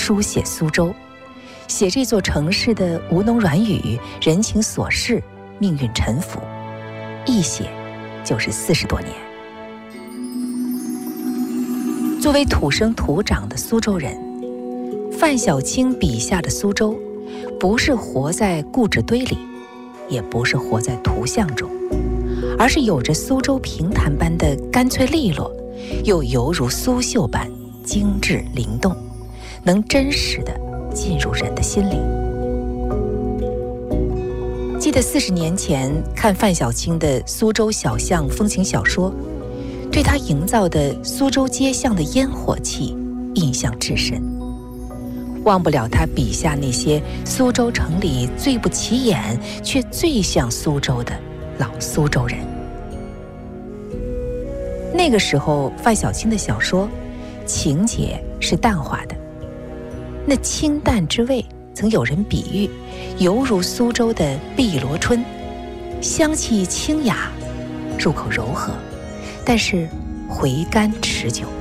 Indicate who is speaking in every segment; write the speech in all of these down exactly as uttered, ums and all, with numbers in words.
Speaker 1: 书写苏州，写这座城市的吴侬软语、人情琐事、命运沉浮，一写就是四十多年。作为土生土长的苏州人，范小青笔下的苏州，不是活在故纸堆里，也不是活在图像中，而是有着苏州评弹般的干脆利落，又犹如苏绣般精致灵动，能真实地进入人的心灵。记得四十年前看范小青的苏州小巷风情小说，对他营造的苏州街巷的烟火气印象至深，忘不了他笔下那些苏州城里最不起眼却最像苏州的老苏州人。那个时候范小青的小说情节是淡化的，那清淡之味曾有人比喻犹如苏州的碧螺春，香气清雅，入口柔和，但是回甘持久。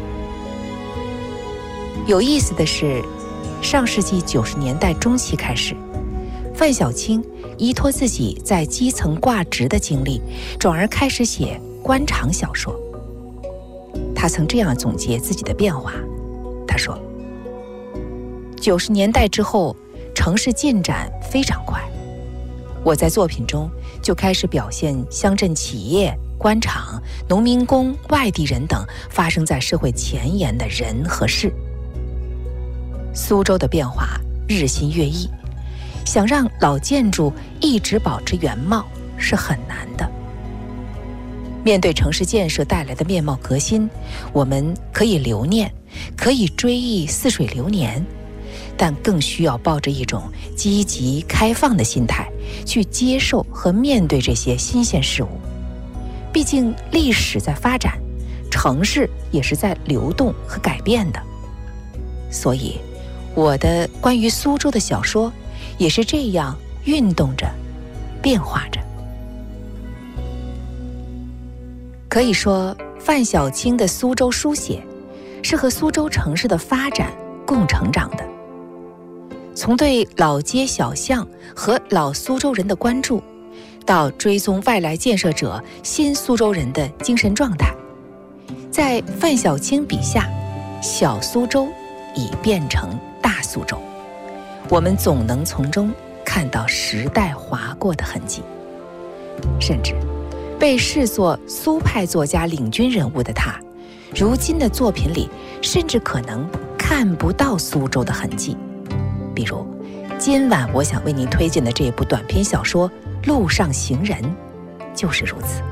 Speaker 1: 有意思的是，上世纪九十年代中期开始，范小青依托自己在基层挂职的经历，转而开始写官场小说。他曾这样总结自己的变化，他说：九十年代之后，城市进展非常快，我在作品中就开始表现乡镇企业、官场、农民工、外地人等发生在社会前沿的人和事。苏州的变化日新月异，想让老建筑一直保持原貌是很难的。面对城市建设带来的面貌革新，我们可以留念，可以追忆似水流年，但更需要抱着一种积极开放的心态去接受和面对这些新鲜事物。毕竟历史在发展，城市也是在流动和改变的。所以我的关于苏州的小说也是这样运动着，变化着。可以说，范小青的苏州书写是和苏州城市的发展共成长的。从对老街小巷和老苏州人的关注，到追踪外来建设者新苏州人的精神状态，在范小青笔下，小苏州已变成大苏州，我们总能从中看到时代划过的痕迹。甚至被视作苏派作家领军人物的他，如今的作品里甚至可能看不到苏州的痕迹。比如今晚我想为您推荐的这部短篇小说《路上行人》就是如此。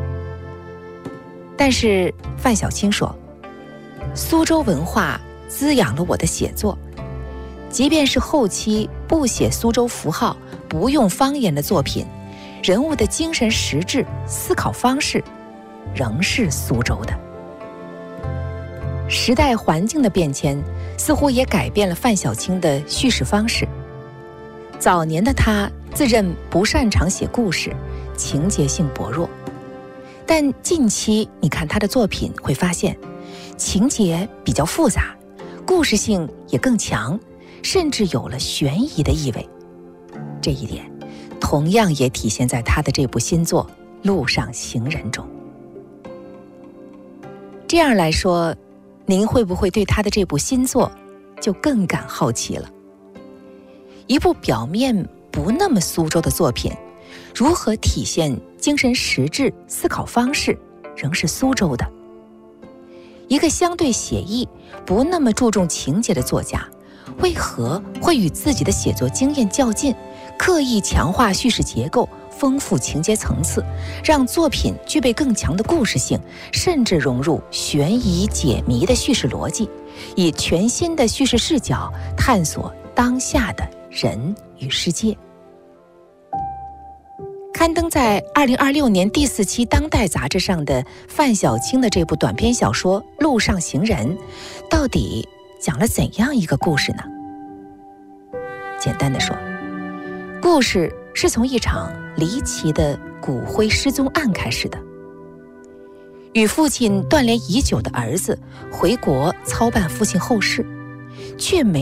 Speaker 1: 但是范小青说，苏州文化滋养了我的写作，即便是后期不写苏州符号、不用方言的作品，人物的精神实质、思考方式仍是苏州的。时代环境的变迁似乎也改变了范小青的叙事方式。早年的他自认不擅长写故事，情节性薄弱，但近期你看他的作品会发现，情节比较复杂，故事性也更强，甚至有了悬疑的意味。这一点同样也体现在他的这部新作《路上行人》中。这样来说，您会不会对他的这部新作就更感好奇了？一部表面不那么苏州的作品，如何体现精神实质、思考方式仍是苏州的？一个相对写意、不那么注重情节的作家，为何会与自己的写作经验较劲，刻意强化叙事结构，丰富情节层次，让作品具备更强的故事性，甚至融入悬疑解谜的叙事逻辑，以全新的叙事视角探索当下的人与世界？刊登在二零二六年第四期《当代》杂志上的范小青的这部短篇小说《路上行人》，到底讲了怎样一个故事呢？简单的说，故事是从一场离奇的骨灰失踪案开始的。与父亲断联已久的儿子回国操办父亲后事，却没